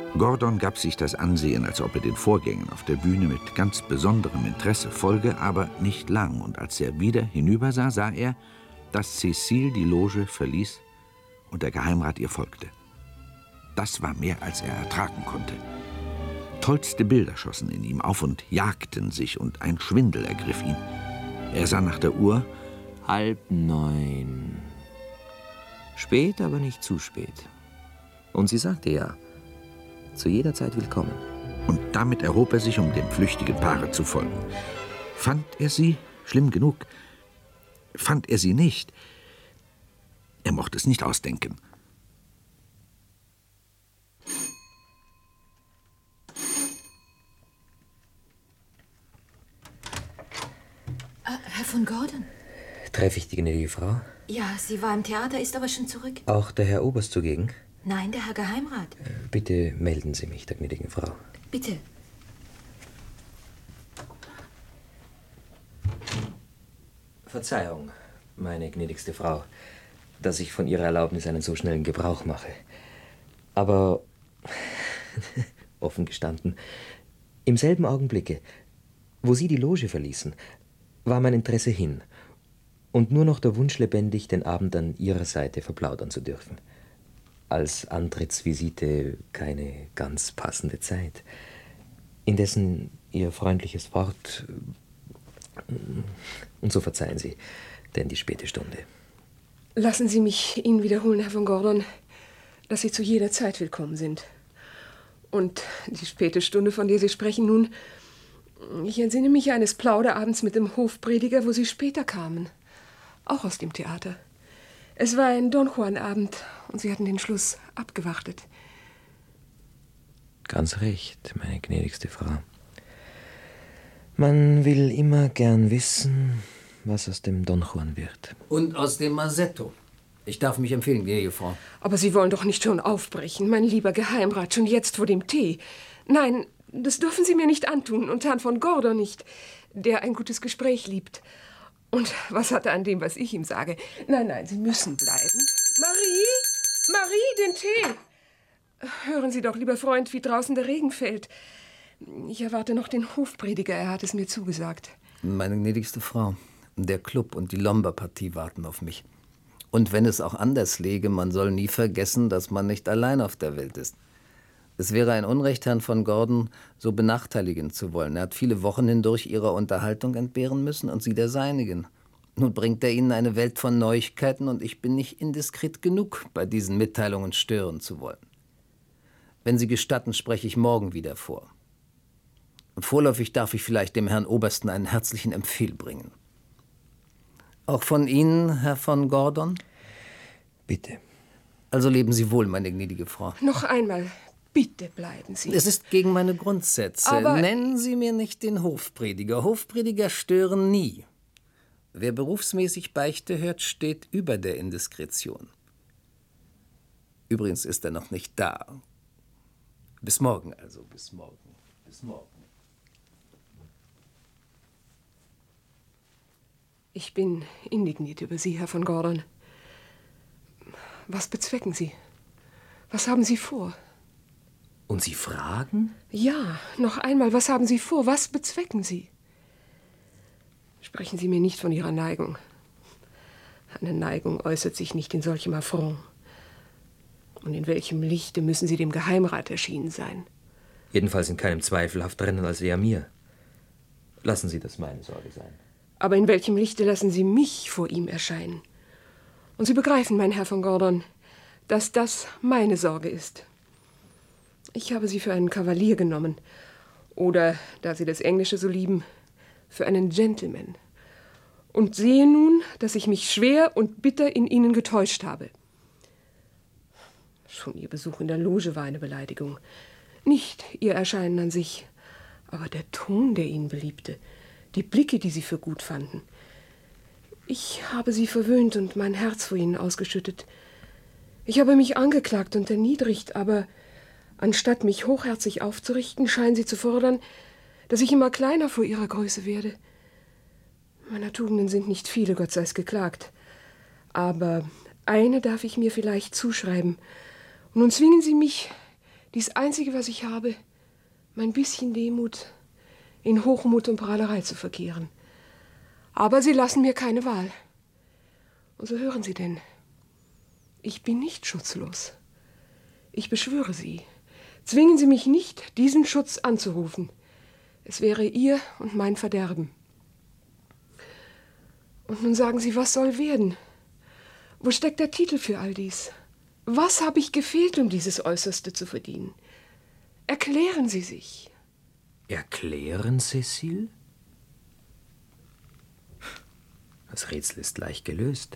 Gordon gab sich das Ansehen, als ob er den Vorgängen auf der Bühne mit ganz besonderem Interesse folge, aber nicht lang. Und als er wieder hinübersah, sah er, dass Cécile die Loge verließ und der Geheimrat ihr folgte. Das war mehr, als er ertragen konnte. Tollste Bilder schossen in ihm auf und jagten sich, und ein Schwindel ergriff ihn. Er sah nach der Uhr. 8:30. Spät, aber nicht zu spät. Und sie sagte ja, zu jeder Zeit willkommen. Und damit erhob er sich, um dem flüchtigen Paare zu folgen. Fand er sie? Schlimm genug. Fand er sie nicht? Er mochte es nicht ausdenken. Herr von Gordon? Treffe ich die gnädige Frau? Ja, sie war im Theater, ist aber schon zurück. Auch der Herr Oberst zugegen? Nein, der Herr Geheimrat. Bitte melden Sie mich der gnädigen Frau. Bitte. Verzeihung, meine gnädigste Frau, dass ich von Ihrer Erlaubnis einen so schnellen Gebrauch mache. Aber, offen gestanden, im selben Augenblicke, wo Sie die Loge verließen, war mein Interesse hin und nur noch der Wunsch lebendig, den Abend an Ihrer Seite verplaudern zu dürfen. Als Antrittsvisite keine ganz passende Zeit. Indessen Ihr freundliches Wort. Und so verzeihen Sie, denn die späte Stunde. Lassen Sie mich Ihnen wiederholen, Herr von Gordon, dass Sie zu jeder Zeit willkommen sind. Und die späte Stunde, von der Sie sprechen nun, ich entsinne mich eines Plauderabends mit dem Hofprediger, wo Sie später kamen. Auch aus dem Theater. Es war ein Don Juan-Abend und Sie hatten den Schluss abgewartet. Ganz recht, meine gnädigste Frau. Man will immer gern wissen, was aus dem Don Juan wird. Und aus dem Masetto. Ich darf mich empfehlen, gnädige Frau. Aber Sie wollen doch nicht schon aufbrechen, mein lieber Geheimrat, schon jetzt vor dem Tee. Nein, das dürfen Sie mir nicht antun und Herrn von Gordon nicht, der ein gutes Gespräch liebt. Und was hat er an dem, was ich ihm sage? Nein, nein, Sie müssen bleiben. Marie, den Tee. Hören Sie doch, lieber Freund, wie draußen der Regen fällt. Ich erwarte noch den Hofprediger, er hat es mir zugesagt. Meine gnädigste Frau, der Club und die Lomba-Partie warten auf mich. Und wenn es auch anders läge, man soll nie vergessen, dass man nicht allein auf der Welt ist. Es wäre ein Unrecht, Herrn von Gordon so benachteiligen zu wollen. Er hat viele Wochen hindurch Ihrer Unterhaltung entbehren müssen und Sie der seinigen. Nun bringt er Ihnen eine Welt von Neuigkeiten und ich bin nicht indiskret genug, bei diesen Mitteilungen stören zu wollen. Wenn Sie gestatten, spreche ich morgen wieder vor. Vorläufig darf ich vielleicht dem Herrn Obersten einen herzlichen Empfehl bringen. Auch von Ihnen, Herr von Gordon? Bitte. Also leben Sie wohl, meine gnädige Frau. Noch einmal, bitte bleiben Sie. Es ist gegen meine Grundsätze. Aber nennen Sie mir nicht den Hofprediger. Hofprediger stören nie. Wer berufsmäßig Beichte hört, steht über der Indiskretion. Übrigens ist er noch nicht da. Bis morgen also, bis morgen, bis morgen. Ich bin indigniert über Sie, Herr von Gordon. Was bezwecken Sie? Was haben Sie vor? Und Sie fragen? Ja, noch einmal, was haben Sie vor? Was bezwecken Sie? Sprechen Sie mir nicht von Ihrer Neigung. Eine Neigung äußert sich nicht in solchem Affront. Und in welchem Lichte müssen Sie dem Geheimrat erschienen sein? Jedenfalls in keinem zweifelhafteren als eher mir. Lassen Sie das meine Sorge sein. Aber in welchem Lichte lassen Sie mich vor ihm erscheinen? Und Sie begreifen, mein Herr von Gordon, dass das meine Sorge ist. Ich habe Sie für einen Kavalier genommen. Oder, da Sie das Englische so lieben, für einen Gentleman. Und sehe nun, dass ich mich schwer und bitter in Ihnen getäuscht habe. Schon Ihr Besuch in der Loge war eine Beleidigung. Nicht Ihr Erscheinen an sich, aber der Ton, der Ihnen beliebte. Die Blicke, die Sie für gut fanden. Ich habe Sie verwöhnt und mein Herz vor Ihnen ausgeschüttet. Ich habe mich angeklagt und erniedrigt, aber anstatt mich hochherzig aufzurichten, scheinen Sie zu fordern, dass ich immer kleiner vor Ihrer Größe werde. Meiner Tugenden sind nicht viele, Gott sei's geklagt. Aber eine darf ich mir vielleicht zuschreiben. Und nun zwingen Sie mich, Dies Einzige, was ich habe, mein bisschen Demut, in Hochmut und Prahlerei zu verkehren. Aber Sie lassen mir keine Wahl. Und so hören Sie denn, ich bin nicht schutzlos. Ich beschwöre Sie, zwingen Sie mich nicht, diesen Schutz anzurufen. Es wäre Ihr und mein Verderben. Und nun sagen Sie, was soll werden? Wo steckt der Titel für all dies? Was habe ich gefehlt, um dieses Äußerste zu verdienen? Erklären Sie sich. Erklären, Cécile? Das Rätsel ist leicht gelöst.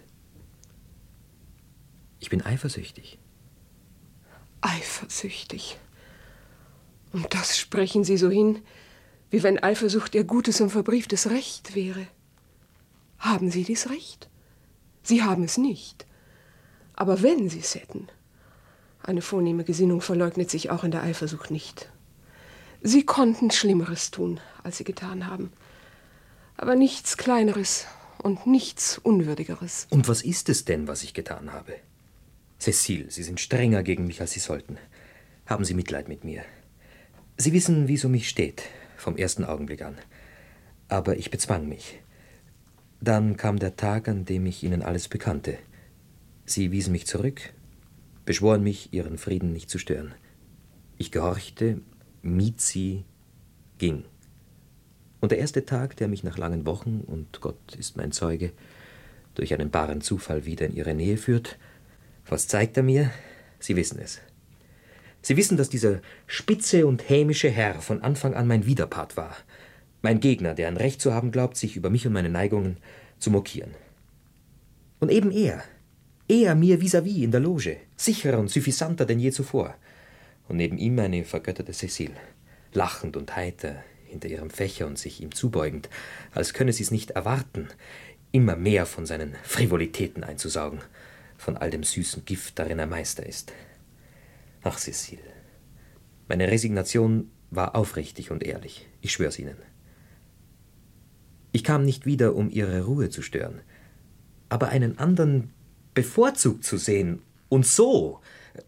Ich bin eifersüchtig. Eifersüchtig. Und das sprechen Sie so hin, wie wenn Eifersucht Ihr gutes und verbrieftes Recht wäre. Haben Sie dies Recht? Sie haben es nicht. Aber wenn Sie es hätten, eine vornehme Gesinnung verleugnet sich auch in der Eifersucht nicht. Sie konnten Schlimmeres tun, als Sie getan haben. Aber nichts Kleineres und nichts Unwürdigeres. Und was ist es denn, was ich getan habe? Cécile, Sie sind strenger gegen mich, als Sie sollten. Haben Sie Mitleid mit mir. Sie wissen, wie es um mich steht, vom ersten Augenblick an. Aber ich bezwang mich. Dann kam der Tag, an dem ich Ihnen alles bekannte. Sie wiesen mich zurück, beschworen mich, Ihren Frieden nicht zu stören. Ich gehorchte, mied sie, ging. Und der erste Tag, der mich nach langen Wochen, und Gott ist mein Zeuge, durch einen baren Zufall wieder in Ihre Nähe führt, was zeigt er mir? Sie wissen es. Sie wissen, dass dieser spitze und hämische Herr von Anfang an mein Widerpart war. Mein Gegner, der ein Recht zu haben glaubt, sich über mich und meine Neigungen zu mokieren. Und eben er mir vis-à-vis in der Loge, sicherer und suffisanter denn je zuvor. Und neben ihm eine vergötterte Cécile, lachend und heiter, hinter ihrem Fächer und sich ihm zubeugend, als könne sie es nicht erwarten, immer mehr von seinen Frivolitäten einzusaugen, von all dem süßen Gift, darin er Meister ist. Ach, Cécile, meine Resignation war aufrichtig und ehrlich, ich schwör's Ihnen. Ich kam nicht wieder, um Ihre Ruhe zu stören, aber einen anderen bevorzugt zu sehen, und so,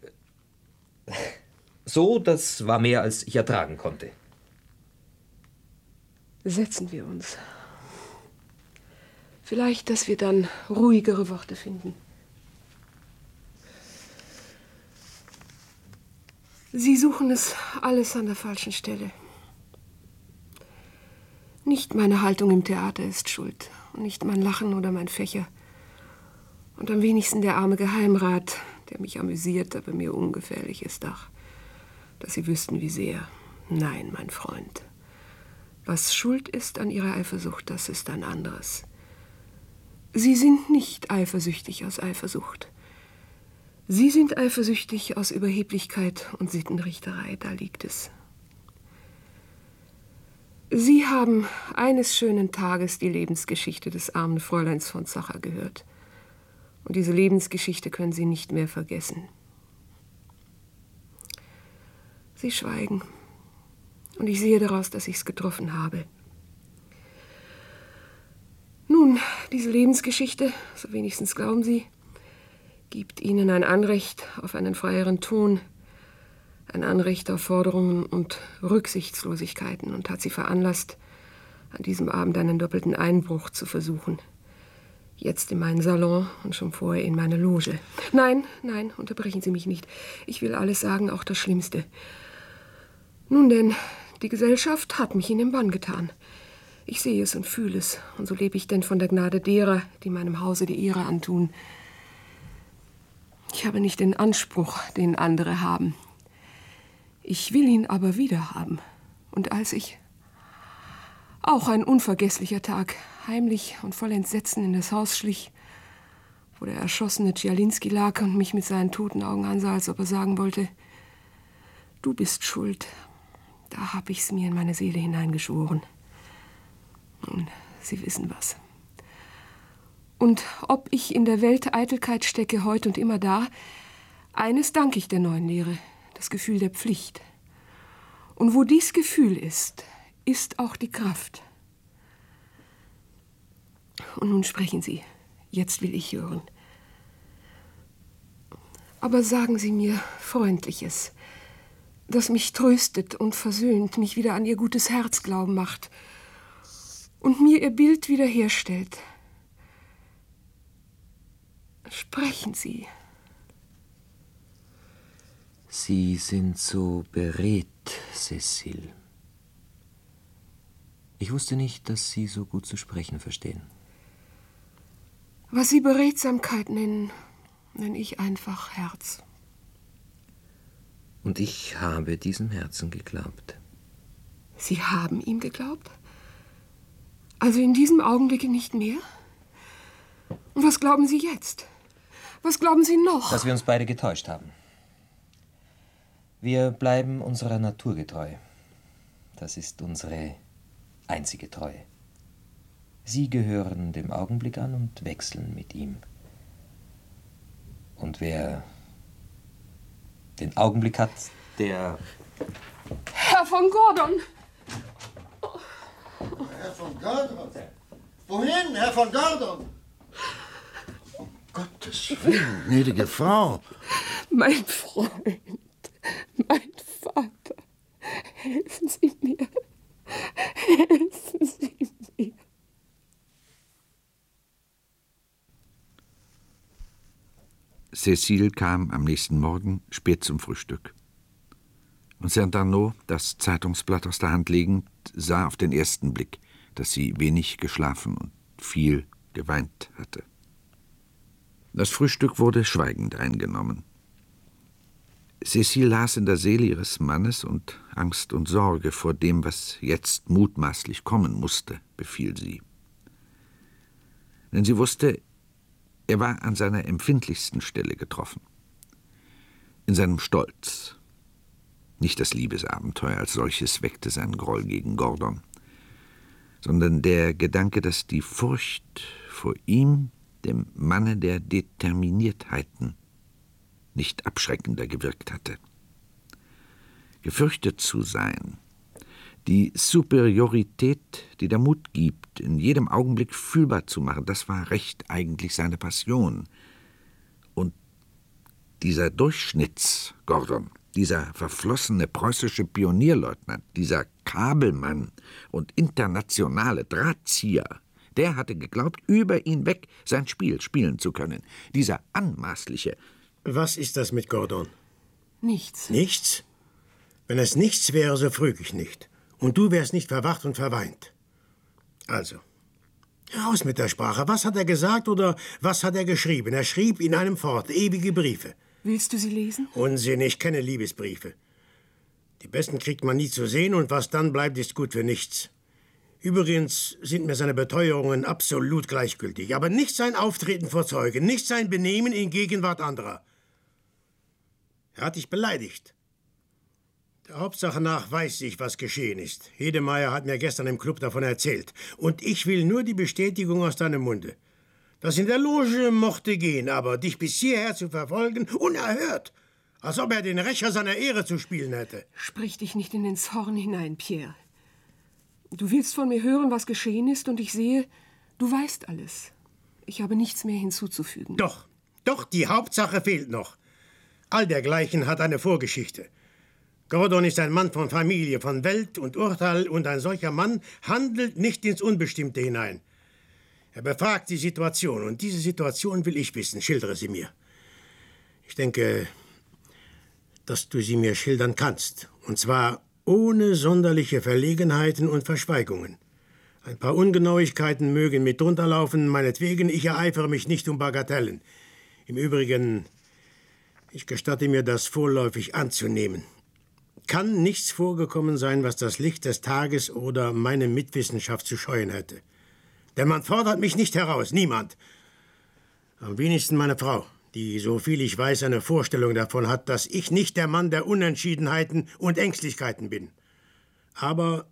das war mehr, als ich ertragen konnte. Setzen wir uns. Vielleicht, dass wir dann ruhigere Worte finden. Sie suchen es alles an der falschen Stelle. Nicht meine Haltung im Theater ist schuld, und nicht mein Lachen oder mein Fächer. Und am wenigsten der arme Geheimrat, der mich amüsiert, aber mir ungefährlich ist. Ach, dass Sie wüssten, wie sehr. Nein, mein Freund. Was schuld ist an Ihrer Eifersucht, das ist ein anderes. Sie sind nicht eifersüchtig aus Eifersucht. Sie sind eifersüchtig aus Überheblichkeit und Sittenrichterei, da liegt es. Sie haben eines schönen Tages die Lebensgeschichte des armen Fräuleins von Sacher gehört. Und diese Lebensgeschichte können Sie nicht mehr vergessen. Sie schweigen. Und ich sehe daraus, dass ich es getroffen habe. Nun, diese Lebensgeschichte, so wenigstens glauben Sie, gibt Ihnen ein Anrecht auf einen freieren Ton, ein Anrecht auf Forderungen und Rücksichtslosigkeiten und hat Sie veranlasst, an diesem Abend einen doppelten Einbruch zu versuchen. Jetzt in meinen Salon und schon vorher in meine Loge. Nein, unterbrechen Sie mich nicht. Ich will alles sagen, auch das Schlimmste. Nun denn, die Gesellschaft hat mich in den Bann getan. Ich sehe es und fühle es. Und so lebe ich denn von der Gnade derer, die meinem Hause die Ehre antun. Ich habe nicht den Anspruch, den andere haben. Ich will ihn aber wieder haben. Und als ich, auch ein unvergesslicher Tag, heimlich und voll Entsetzen in das Haus schlich, wo der erschossene Tschialinski lag und mich mit seinen toten Augen ansah, als ob er sagen wollte, du bist schuld. Da hab ich's mir in meine Seele hineingeschworen. Nun, Sie wissen was. Und ob ich in der Welt Eitelkeit stecke, heut und immer da, eines danke ich der neuen Lehre, das Gefühl der Pflicht. Und wo dies Gefühl ist auch die Kraft. Und nun sprechen Sie, jetzt will ich hören. Aber sagen Sie mir Freundliches. das mich tröstet und versöhnt, mich wieder an ihr gutes Herz glauben macht und mir ihr Bild wiederherstellt. Sprechen Sie. Sie sind so beredt, Cécile. Ich wusste nicht, dass Sie so gut zu sprechen verstehen. Was Sie Beredsamkeit nennen, nenne ich einfach Herz. Und ich habe diesem Herzen geglaubt. Sie haben ihm geglaubt? Also in diesem Augenblick nicht mehr? Und was glauben Sie jetzt? Was glauben Sie noch? Dass wir uns beide getäuscht haben. Wir bleiben unserer Natur getreu. Das ist unsere einzige Treue. Sie gehören dem Augenblick an und wechseln mit ihm. Und wer den Augenblick hat, der... Herr von Gordon! Herr von Gordon? Wohin, Herr von Gordon? Um Gottes Willen, gnädige Frau. Mein Freund, mein Vater, helfen Sie mir. Helfen Sie mir. Cécile kam am nächsten Morgen spät zum Frühstück. Und Saint-Arnaud, das Zeitungsblatt aus der Hand legend, sah auf den ersten Blick, dass sie wenig geschlafen und viel geweint hatte. Das Frühstück wurde schweigend eingenommen. Cécile las in der Seele ihres Mannes und Angst und Sorge vor dem, was jetzt mutmaßlich kommen musste, befiel sie. Denn sie wusste, er war an seiner empfindlichsten Stelle getroffen. In seinem Stolz. Nicht das Liebesabenteuer als solches weckte seinen Groll gegen Gordon, sondern der Gedanke, dass die Furcht vor ihm, dem Manne der Determiniertheiten, nicht abschreckender gewirkt hatte. Gefürchtet zu sein, die Superiorität, die der Mut gibt, in jedem Augenblick fühlbar zu machen, das war recht eigentlich seine Passion. Und dieser Durchschnitts-Gordon, dieser verflossene preußische Pionierleutnant, dieser Kabelmann und internationale Drahtzieher, der hatte geglaubt, über ihn weg sein Spiel spielen zu können. Dieser anmaßliche... Was ist das mit Gordon? Nichts. Nichts? Wenn es nichts wäre, so früg ich nicht. Und du wärst nicht verwacht und verweint. Also, raus mit der Sprache. Was hat er gesagt oder was hat er geschrieben? Er schrieb in einem Fort ewige Briefe. Willst du sie lesen? Unsinn, ich kenne Liebesbriefe. Die besten kriegt man nie zu sehen und was dann bleibt, ist gut für nichts. Übrigens sind mir seine Beteuerungen absolut gleichgültig. Aber nicht sein Auftreten vor Zeugen, nicht sein Benehmen in Gegenwart anderer. Er hat dich beleidigt. Der Hauptsache nach weiß ich, was geschehen ist. Hedemeyer hat mir gestern im Club davon erzählt. Und ich will nur die Bestätigung aus deinem Munde. Das in der Loge mochte gehen, aber dich bis hierher zu verfolgen, unerhört. Als ob er den Rächer seiner Ehre zu spielen hätte. Sprich dich nicht in den Zorn hinein, Pierre. Du willst von mir hören, was geschehen ist, und ich sehe, du weißt alles. Ich habe nichts mehr hinzuzufügen. Doch, die Hauptsache fehlt noch. All dergleichen hat eine Vorgeschichte. Gordon ist ein Mann von Familie, von Welt und Urteil, und ein solcher Mann handelt nicht ins Unbestimmte hinein. Er befragt die Situation, und diese Situation will ich wissen. Schildere sie mir. Ich denke, dass du sie mir schildern kannst, und zwar ohne sonderliche Verlegenheiten und Verschweigungen. Ein paar Ungenauigkeiten mögen mit drunter laufen, meinetwegen, ich ereifere mich nicht um Bagatellen. Im Übrigen, ich gestatte mir das vorläufig anzunehmen. Kann nichts vorgekommen sein, was das Licht des Tages oder meine Mitwissenschaft zu scheuen hätte. Denn man fordert mich nicht heraus, niemand. Am wenigsten meine Frau, die, so viel ich weiß, eine Vorstellung davon hat, dass ich nicht der Mann der Unentschiedenheiten und Ängstlichkeiten bin. Aber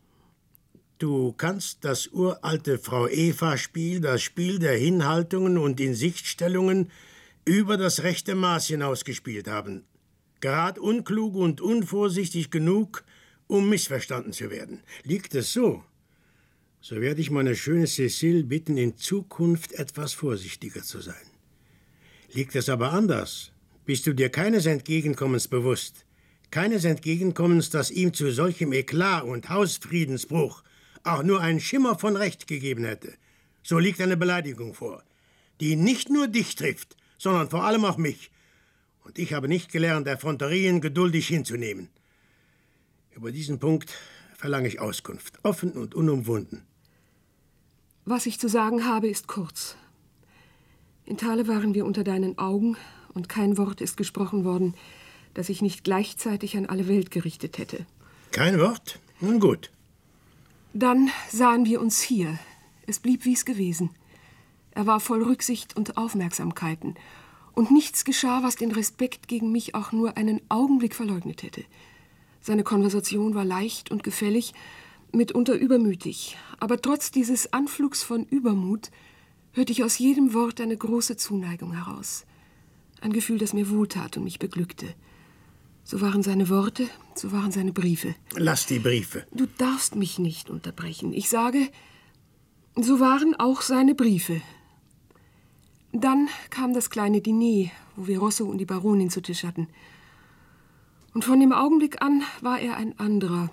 du kannst das uralte Frau-Eva-Spiel, das Spiel der Hinhaltungen und Insichtstellungen, über das rechte Maß hinausgespielt haben. Gerad unklug und unvorsichtig genug, um missverstanden zu werden. Liegt es so, so werde ich meine schöne Cécile bitten, in Zukunft etwas vorsichtiger zu sein. Liegt es aber anders, bist du dir keines Entgegenkommens bewusst, keines Entgegenkommens, das ihm zu solchem Eklat und Hausfriedensbruch auch nur einen Schimmer von Recht gegeben hätte. So liegt eine Beleidigung vor, die nicht nur dich trifft, sondern vor allem auch mich. Und ich habe nicht gelernt, Effronterien geduldig hinzunehmen. Über diesen Punkt verlange ich Auskunft, offen und unumwunden. Was ich zu sagen habe, ist kurz. In Thale waren wir unter deinen Augen, und kein Wort ist gesprochen worden, das ich nicht gleichzeitig an alle Welt gerichtet hätte. Kein Wort? Nun gut. Dann sahen wir uns hier. Es blieb, wie es gewesen. Er war voll Rücksicht und Aufmerksamkeiten. Und nichts geschah, was den Respekt gegen mich auch nur einen Augenblick verleugnet hätte. Seine Konversation war leicht und gefällig, mitunter übermütig. Aber trotz dieses Anflugs von Übermut hörte ich aus jedem Wort eine große Zuneigung heraus. Ein Gefühl, das mir wohltat und mich beglückte. So waren seine Worte, so waren seine Briefe. Lass die Briefe. Du darfst mich nicht unterbrechen. Ich sage, so waren auch seine Briefe. Dann kam das kleine Diner, wo wir Rosso und die Baronin zu Tisch hatten. Und von dem Augenblick an war er ein anderer.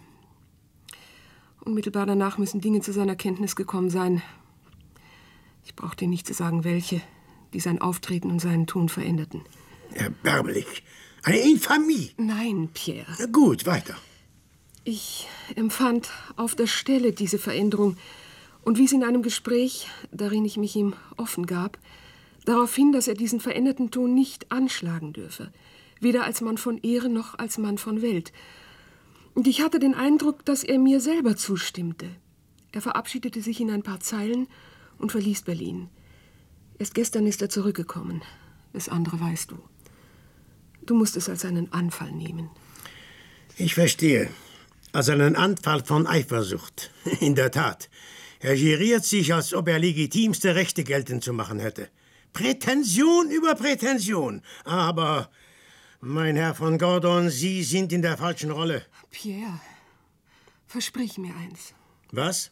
Unmittelbar danach müssen Dinge zu seiner Kenntnis gekommen sein. Ich brauche dir nicht zu sagen, welche, die sein Auftreten und seinen Ton veränderten. Erbärmlich. Eine Infamie. Nein, Pierre. Na gut, weiter. Ich empfand auf der Stelle diese Veränderung und wies in einem Gespräch, darin ich mich ihm offen gab, darauf hin, dass er diesen veränderten Ton nicht anschlagen dürfe, weder als Mann von Ehre noch als Mann von Welt. Und ich hatte den Eindruck, dass er mir selber zustimmte. Er verabschiedete sich in ein paar Zeilen und verließ Berlin. Erst gestern ist er zurückgekommen. Das andere weißt du. Du musst es als einen Anfall nehmen. Ich verstehe. Als einen Anfall von Eifersucht. In der Tat. Er geriert sich, als ob er legitimste Rechte geltend zu machen hätte. Prätension über Prätension. Aber, mein Herr von Gordon, Sie sind in der falschen Rolle. Pierre, versprich mir eins. Was?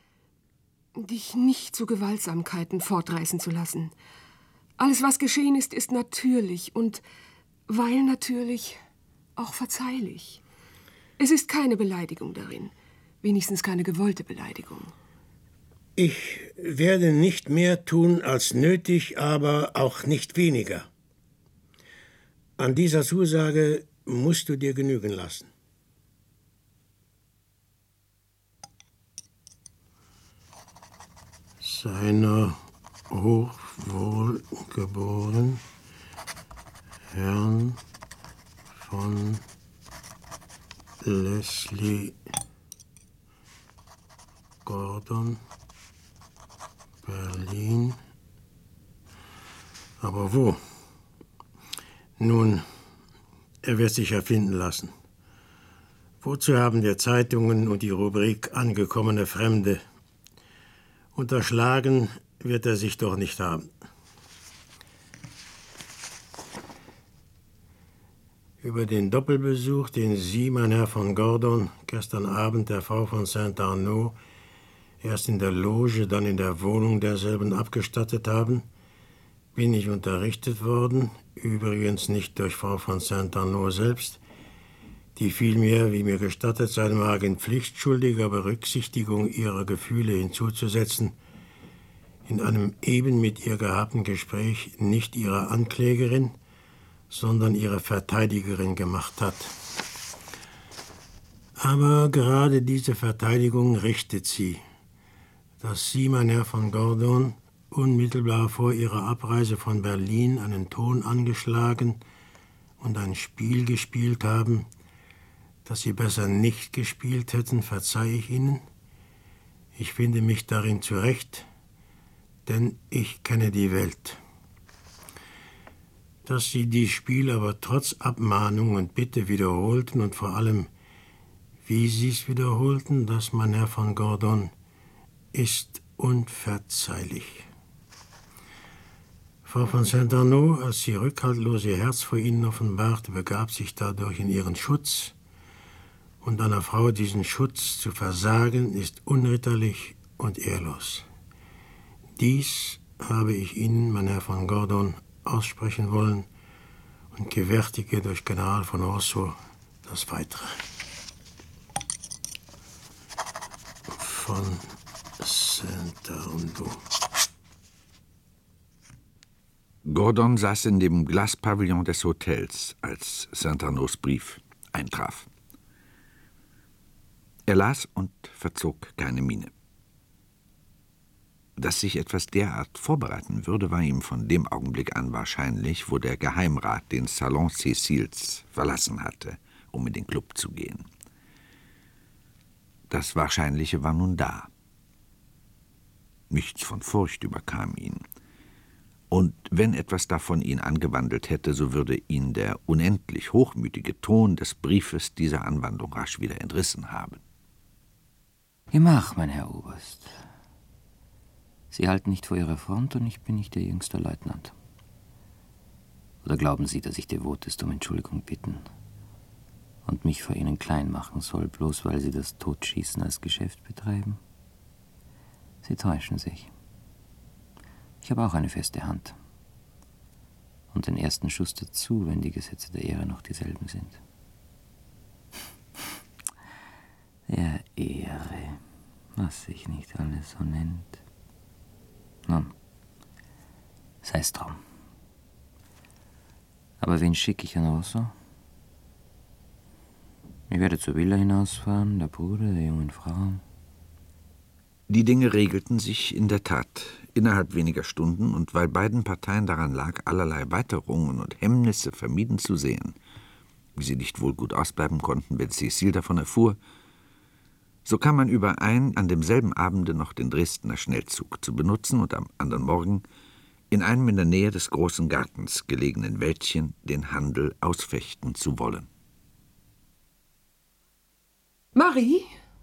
Dich nicht zu Gewaltsamkeiten fortreißen zu lassen. Alles, was geschehen ist, ist natürlich und, weil natürlich, auch verzeihlich. Es ist keine Beleidigung darin, wenigstens keine gewollte Beleidigung. Ich werde nicht mehr tun als nötig, aber auch nicht weniger. An dieser Zusage musst du dir genügen lassen. Seiner hochwohlgeboren Herrn von Leslie Gordon, Berlin. Aber wo? Nun, er wird sich erfinden lassen. Wozu haben der Zeitungen und die Rubrik angekommene Fremde? Unterschlagen wird er sich doch nicht haben. Über den Doppelbesuch, den Sie, mein Herr von Gordon, gestern Abend der Frau von Saint-Arnaud erst in der Loge, dann in der Wohnung derselben abgestattet haben, bin ich unterrichtet worden, übrigens nicht durch Frau von Saint-Arnaud selbst, die vielmehr, wie mir gestattet sein mag, in pflichtschuldiger Berücksichtigung ihrer Gefühle hinzuzusetzen, in einem eben mit ihr gehabten Gespräch nicht ihre Anklägerin, sondern ihre Verteidigerin gemacht hat. Aber gerade diese Verteidigung richtet sie, dass Sie, mein Herr von Gordon, unmittelbar vor Ihrer Abreise von Berlin einen Ton angeschlagen und ein Spiel gespielt haben, das Sie besser nicht gespielt hätten, verzeihe ich Ihnen. Ich finde mich darin zurecht, denn ich kenne die Welt. Dass Sie dies Spiel aber trotz Abmahnung und Bitte wiederholten und vor allem, wie Sie es wiederholten, das, mein Herr von Gordon, ist unverzeihlich. Frau von Saint-Arnaud, als sie rückhaltlos ihr Herz vor Ihnen offenbarte, begab sich dadurch in Ihren Schutz, und einer Frau diesen Schutz zu versagen, ist unritterlich und ehrlos. Dies habe ich Ihnen, mein Herr von Gordon, aussprechen wollen und gewärtige durch General von Rosso Das Weitere. Von Saint-Arnaud. Gordon saß in dem Glaspavillon des Hotels, als Saint-Arnauds Brief eintraf. Er las und verzog keine Miene. Dass sich etwas derart vorbereiten würde, war ihm von dem Augenblick an wahrscheinlich, wo der Geheimrat den Salon Cécils verlassen hatte, um in den Club zu gehen. Das Wahrscheinliche war nun da. Nichts von Furcht überkam ihn. Und wenn etwas davon ihn angewandelt hätte, so würde ihn der unendlich hochmütige Ton des Briefes dieser Anwandlung rasch wieder entrissen haben. Gemach, mein Herr Oberst. Sie halten nicht vor Ihrer Front und ich bin nicht Ihr jüngster Leutnant. Oder glauben Sie, dass ich devotest um Entschuldigung bitten und mich vor Ihnen klein machen soll, bloß weil Sie das Totschießen als Geschäft betreiben? Sie täuschen sich. Ich habe auch eine feste Hand. Und den ersten Schuss dazu, wenn die Gesetze der Ehre noch dieselben sind. Der Ehre, was sich nicht alles so nennt. Nun, sei's drum. Aber wen schicke ich an Rosso? Ich werde zur Villa hinausfahren, der Bruder der jungen Frau. Die Dinge regelten sich in der Tat innerhalb weniger Stunden, und weil beiden Parteien daran lag, allerlei Weiterungen und Hemmnisse vermieden zu sehen, wie sie nicht wohl gut ausbleiben konnten, wenn Cécile davon erfuhr, so kam man überein, an demselben Abende noch den Dresdner Schnellzug zu benutzen und am anderen Morgen in einem in der Nähe des großen Gartens gelegenen Wäldchen den Handel ausfechten zu wollen. Marie?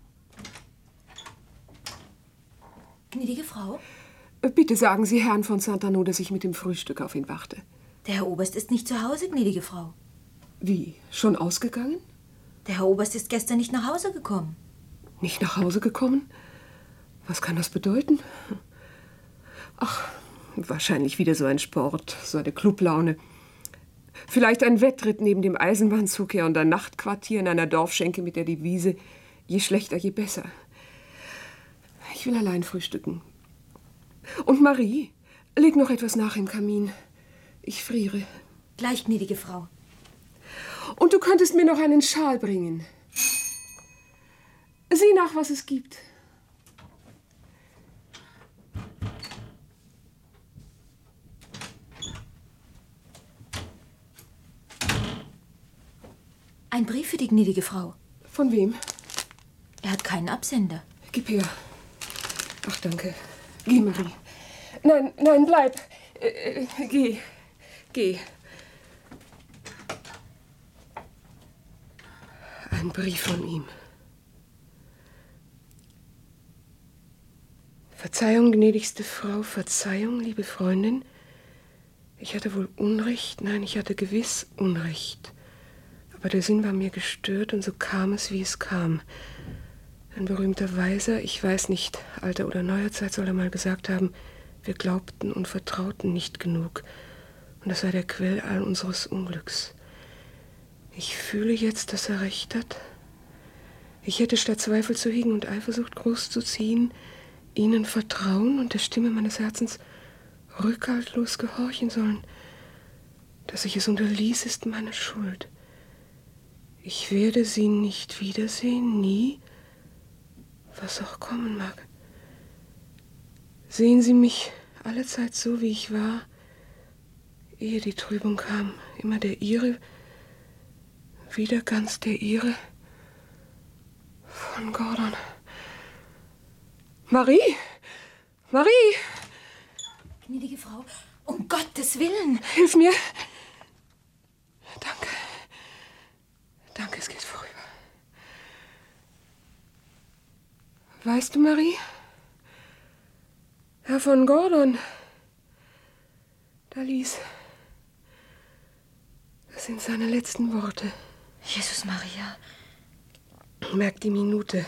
Gnädige Frau? Bitte sagen Sie Herrn von Saint-Arnaud, dass ich mit dem Frühstück auf ihn warte. Der Herr Oberst ist nicht zu Hause, gnädige Frau. Wie? Schon ausgegangen? Der Herr Oberst ist gestern nicht nach Hause gekommen. Nicht nach Hause gekommen? Was kann das bedeuten? Ach, wahrscheinlich wieder so ein Sport, so eine Clublaune. Vielleicht ein Wettritt neben dem Eisenbahnzug her und ein Nachtquartier in einer Dorfschenke mit der Devise, je schlechter, je besser. Ich will allein frühstücken. Und Marie, leg noch etwas nach im Kamin. Ich friere. Gleich, gnädige Frau. Und du könntest mir noch einen Schal bringen. Sieh nach, was es gibt. Ein Brief für die gnädige Frau. Von wem? Er hat keinen Absender. Gib her. Ach, danke. Geh, Marie. Nein, nein, bleib. Geh. Geh. Ein Brief von ihm. Verzeihung, gnädigste Frau, Verzeihung, liebe Freundin. Ich hatte wohl Unrecht, nein, ich hatte gewiss Unrecht. Aber der Sinn war mir gestört und so kam es, wie es kam. Ein berühmter Weiser, ich weiß nicht, alter oder neuer Zeit, soll er mal gesagt haben, wir glaubten und vertrauten nicht genug. Und das sei der Quell all unseres Unglücks. Ich fühle jetzt, dass er recht hat. Ich hätte statt Zweifel zu hegen und Eifersucht groß zu ziehen, ihnen vertrauen und der Stimme meines Herzens rückhaltlos gehorchen sollen. Dass ich es unterließ, ist meine Schuld. Ich werde sie nicht wiedersehen, nie, was auch kommen mag. Sehen Sie mich allezeit so, wie ich war, ehe die Trübung kam, immer der Ihre, wieder ganz der Ihre, von Gordon. Marie! Marie! Gnädige Frau, um Gottes Willen! Hilf mir! Danke. Danke, es geht vorüber. Weißt du, Marie? Herr von Gordon, da ließ. Das sind seine letzten Worte. Jesus Maria. Merk die Minute.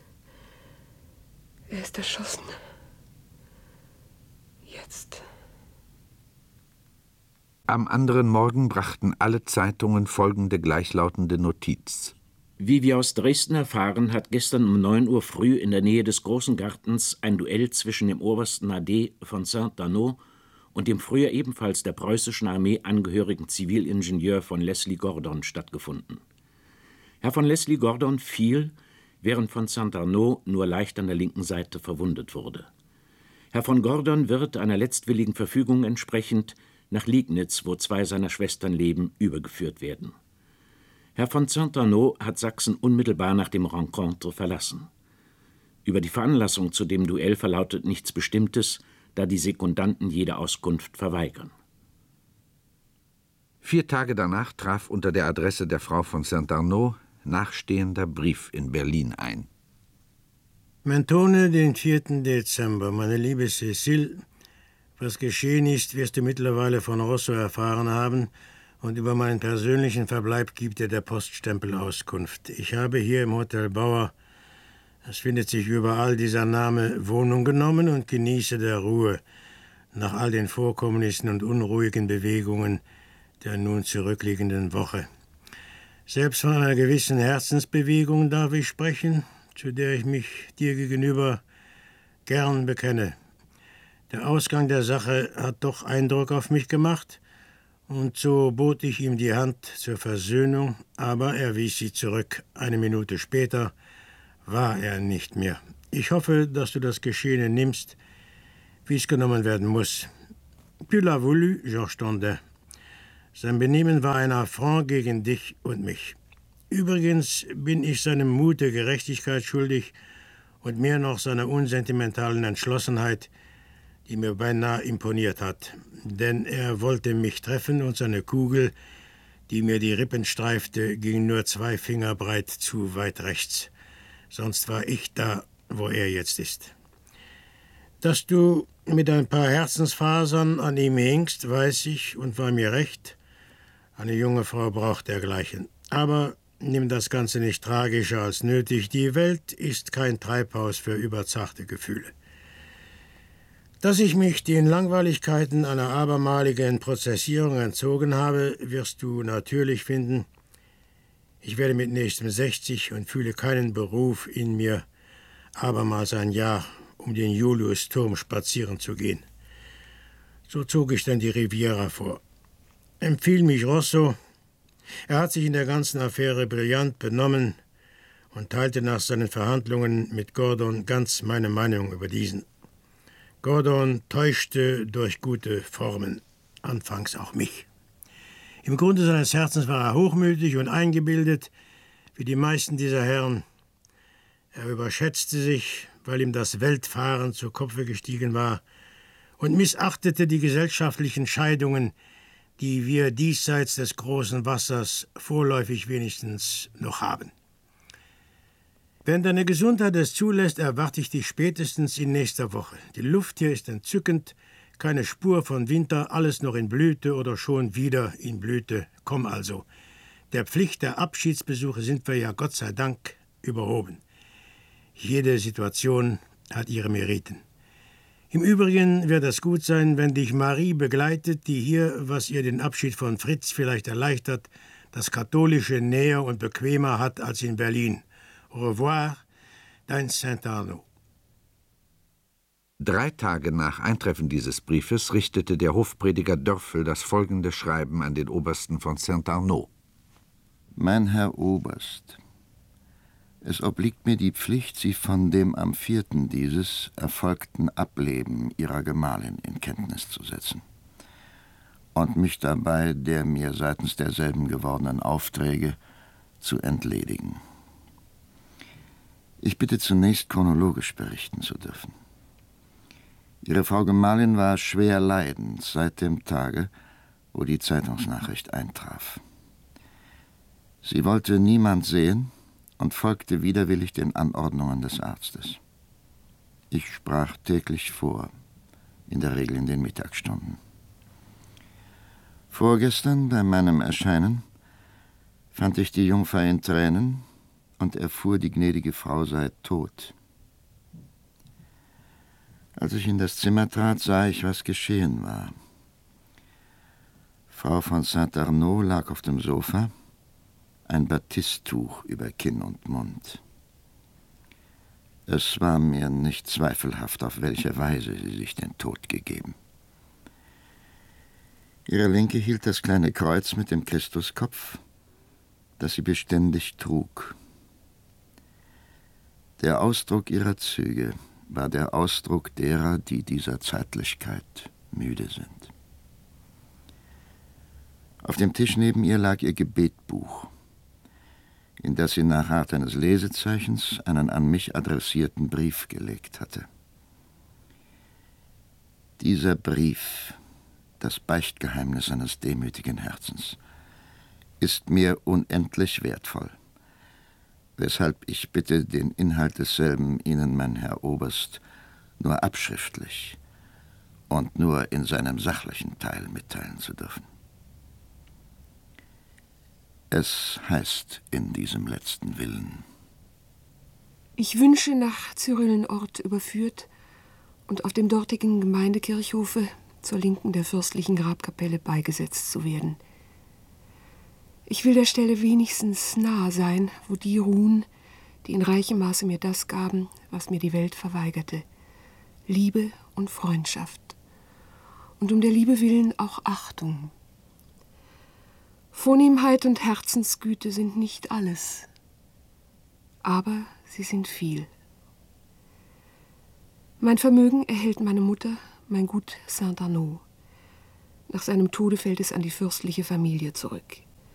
Er ist erschossen. Jetzt. Am anderen Morgen brachten alle Zeitungen folgende gleichlautende Notiz. Wie wir aus Dresden erfahren, hat gestern um 9 Uhr früh in der Nähe des Großen Gartens ein Duell zwischen dem obersten AD von Saint-Arnaud und dem früher ebenfalls der preußischen Armee angehörigen Zivilingenieur von Leslie Gordon stattgefunden. Herr von Leslie Gordon fiel, während von Saint-Arnaud nur leicht an der linken Seite verwundet wurde. Herr von Gordon wird einer letztwilligen Verfügung entsprechend nach Liegnitz, wo 2 seiner Schwestern leben, übergeführt werden. Herr von Saint-Arnaud hat Sachsen unmittelbar nach dem Rencontre verlassen. Über die Veranlassung zu dem Duell verlautet nichts Bestimmtes, da die Sekundanten jede Auskunft verweigern. 4 Tage danach traf unter der Adresse der Frau von Saint-Arnaud nachstehender Brief in Berlin ein. Mentone, den 4. Dezember. Meine liebe Cécile, was geschehen ist, wirst du mittlerweile von Rosso erfahren haben, und über meinen persönlichen Verbleib gibt dir der Poststempel Auskunft. Ich habe hier im Hotel Bauer, es findet sich überall dieser Name, Wohnung genommen und genieße der Ruhe nach all den Vorkommnissen und unruhigen Bewegungen der nun zurückliegenden Woche. Selbst von einer gewissen Herzensbewegung darf ich sprechen, zu der ich mich dir gegenüber gern bekenne. Der Ausgang der Sache hat doch Eindruck auf mich gemacht, und so bot ich ihm die Hand zur Versöhnung, aber er wies sie zurück. Eine Minute später war er nicht mehr. Ich hoffe, dass du das Geschehene nimmst, wie es genommen werden muss. Tu l'as voulu, Georges Tandin. Sein Benehmen war ein Affront gegen dich und mich. Übrigens bin ich seinem Mute Gerechtigkeit schuldig und mehr noch seiner unsentimentalen Entschlossenheit, die mir beinahe imponiert hat. Denn er wollte mich treffen und seine Kugel, die mir die Rippen streifte, ging nur 2 Finger breit zu weit rechts. Sonst war ich da, wo er jetzt ist. Dass du mit ein paar Herzensfasern an ihm hingst, weiß ich und war mir recht. Eine junge Frau braucht dergleichen. Aber nimm das Ganze nicht tragischer als nötig. Die Welt ist kein Treibhaus für überzarte Gefühle. Dass ich mich den Langweiligkeiten einer abermaligen Prozessierung entzogen habe, wirst du natürlich finden. Ich werde mit nächstem 60 und fühle keinen Beruf in mir, abermals ein Jahr um den Julius-Turm spazieren zu gehen. So zog ich dann die Riviera vor. Empfiel mich Rosso. Er hat sich in der ganzen Affäre brillant benommen und teilte nach seinen Verhandlungen mit Gordon ganz meine Meinung über diesen. Gordon täuschte durch gute Formen, anfangs auch mich. Im Grunde seines Herzens war er hochmütig und eingebildet, wie die meisten dieser Herren. Er überschätzte sich, weil ihm das Weltfahren zu Kopfe gestiegen war, und missachtete die gesellschaftlichen Scheidungen, die wir diesseits des großen Wassers vorläufig wenigstens noch haben. Wenn deine Gesundheit es zulässt, erwarte ich dich spätestens in nächster Woche. Die Luft hier ist entzückend, keine Spur von Winter, alles noch in Blüte oder schon wieder in Blüte. Komm also. Der Pflicht der Abschiedsbesuche sind wir ja Gott sei Dank überhoben. Jede Situation hat ihre Meriten. Im Übrigen wird es gut sein, wenn dich Marie begleitet, die hier, was ihr den Abschied von Fritz vielleicht erleichtert, das Katholische näher und bequemer hat als in Berlin. Au revoir, dein Saint-Arnaud. 3 Tage nach Eintreffen dieses Briefes richtete der Hofprediger Dörfel das folgende Schreiben an den Obersten von Saint-Arnaud. Mein Herr Oberst, es obliegt mir die Pflicht, Sie von dem am 4. dieses erfolgten Ableben Ihrer Gemahlin in Kenntnis zu setzen und mich dabei der mir seitens derselben gewordenen Aufträge zu entledigen. Ich bitte zunächst chronologisch berichten zu dürfen. Ihre Frau Gemahlin war schwer leidend seit dem Tage, wo die Zeitungsnachricht eintraf. Sie wollte niemand sehen und folgte widerwillig den Anordnungen des Arztes. Ich sprach täglich vor, in der Regel in den Mittagsstunden. Vorgestern, bei meinem Erscheinen, fand ich die Jungfer in Tränen und erfuhr, die gnädige Frau sei tot. Als ich in das Zimmer trat, sah ich, was geschehen war. Frau von Saint-Arnaud lag auf dem Sofa, ein Batisttuch über Kinn und Mund. Es war mir nicht zweifelhaft, auf welche Weise sie sich den Tod gegeben. Ihre Linke hielt das kleine Kreuz mit dem Christuskopf, das sie beständig trug. Der Ausdruck ihrer Züge war der Ausdruck derer, die dieser Zeitlichkeit müde sind. Auf dem Tisch neben ihr lag ihr Gebetbuch, in das sie nach Art eines Lesezeichens einen an mich adressierten Brief gelegt hatte. Dieser Brief, das Beichtgeheimnis eines demütigen Herzens, ist mir unendlich wertvoll, weshalb ich bitte, den Inhalt desselben Ihnen, mein Herr Oberst, nur abschriftlich und nur in seinem sachlichen Teil mitteilen zu dürfen. Es heißt in diesem letzten Willen: Ich wünsche, nach Cyrillenort überführt und auf dem dortigen Gemeindekirchhofe zur Linken der fürstlichen Grabkapelle beigesetzt zu werden. Ich will der Stelle wenigstens nahe sein, wo die ruhen, die in reichem Maße mir das gaben, was mir die Welt verweigerte: Liebe und Freundschaft. Und um der Liebe willen auch Achtung. Vornehmheit und Herzensgüte sind nicht alles, aber sie sind viel. Mein Vermögen erhält meine Mutter, mein Gut Saint-Arnaud. Nach seinem Tode fällt es an die fürstliche Familie zurück.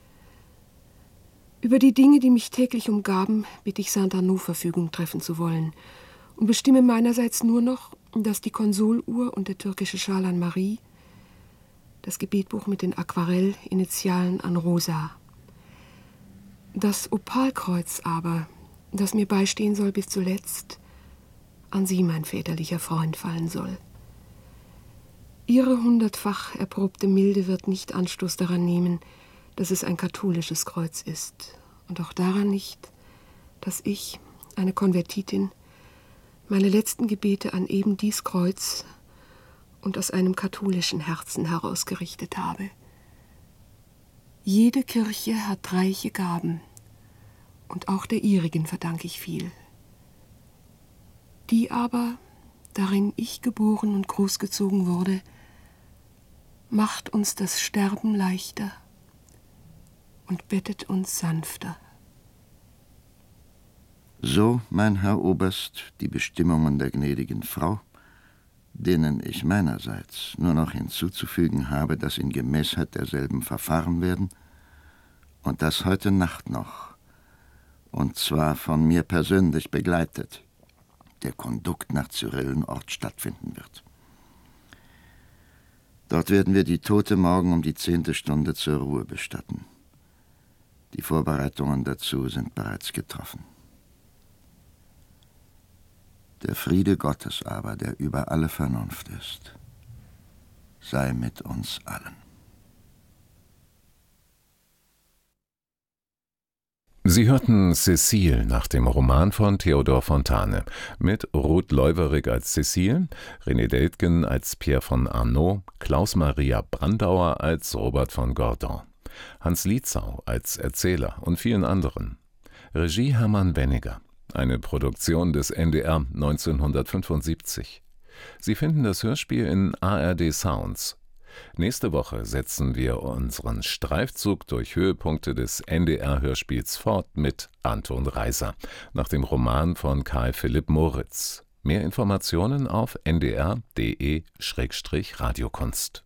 Über die Dinge, die mich täglich umgaben, bitte ich Saint-Arnaud Verfügung treffen zu wollen und bestimme meinerseits nur noch, dass die und der türkische Schal an Marie, das Gebetbuch mit den Aquarellinitialen an Rosa. Das Opalkreuz aber, das mir beistehen soll bis zuletzt, an Sie, mein väterlicher Freund, fallen soll. Ihre 100-fach erprobte Milde wird nicht Anstoß daran nehmen, dass es ein katholisches Kreuz ist, und auch daran nicht, dass ich, eine Konvertitin, meine letzten Gebete an eben dies Kreuz und aus einem katholischen Herzen herausgerichtet habe. Jede Kirche hat reiche Gaben, und auch der ihrigen verdanke ich viel. Die aber, darin ich geboren und großgezogen wurde, macht uns das Sterben leichter und bettet uns sanfter. So, mein Herr Oberst, die Bestimmungen der gnädigen Frau, denen ich meinerseits nur noch hinzuzufügen habe, dass in Gemäßheit derselben verfahren werden und dass heute Nacht noch, und zwar von mir persönlich begleitet, der Kondukt nach Cyrillenort stattfinden wird. Dort werden wir die Tote morgen um die 10. Stunde zur Ruhe bestatten. Die Vorbereitungen dazu sind bereits getroffen. Der Friede Gottes aber, der über alle Vernunft ist, sei mit uns allen. Sie hörten Cécile nach dem Roman von Theodor Fontane mit Ruth Leuwerig als Cécile, René Deltgen als Pierre von Arnaud, Klaus-Maria Brandauer als Robert von Gordon, Hans Lietzau als Erzähler und vielen anderen. Regie Hermann Weniger. Eine Produktion des NDR 1975. Sie finden das Hörspiel in ARD Sounds. Nächste Woche setzen wir unseren Streifzug durch Höhepunkte des NDR-Hörspiels fort mit Anton Reiser, nach dem Roman von Karl Philipp Moritz. Mehr Informationen auf ndr.de/radiokunst.